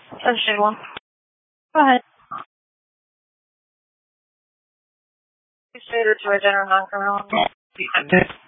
Associated one. Go ahead. Administrator to a general non-criminal.